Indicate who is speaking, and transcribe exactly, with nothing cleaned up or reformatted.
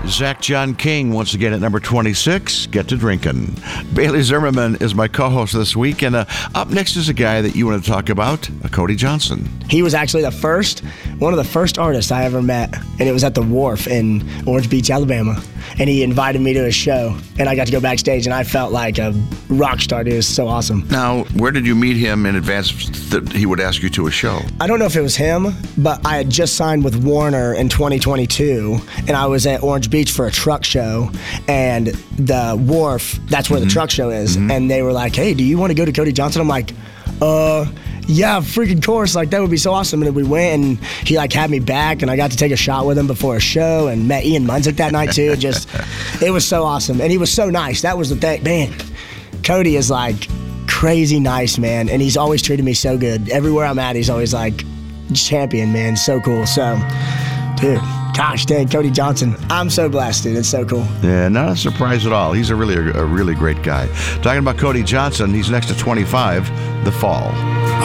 Speaker 1: Zach John King, once again at number twenty-six, Get to Drinkin'. Bailey Zimmerman is my co-host this week, and uh, up next is a guy that you want to talk about, uh, Cody Johnson.
Speaker 2: He was actually the first, one of the first artists I ever met, and it was at the Wharf in Orange Beach, Alabama. And he invited me to his show, and I got to go backstage, and I felt like a rock star. It was so awesome.
Speaker 1: Now, where did you meet him in advance that he would ask you to a show?
Speaker 2: I don't know if it was him, but I had just signed with Warner in twenty twenty-two, and I was at Orange Beach for a truck show, and the Wharf, that's where mm-hmm. the truck show is, mm-hmm. and they were like, hey, do you want to go to Cody Johnson? I'm like, uh... yeah, freaking course, like that would be so awesome. And then we went, and he like had me back, and I got to take a shot with him before a show, and met Ian Munsick that night too. Just, it was so awesome, and he was so nice. That was the thing, man. Cody is like crazy nice, man, and he's always treated me so good. Everywhere I'm at, he's always like champion, man. So cool. So, dude, gosh dang, Cody Johnson, I'm so blessed, dude. It's so cool.
Speaker 1: Yeah, not a surprise at all. He's a really, a really great guy. Talking about Cody Johnson, he's next to twenty-five, The Fall.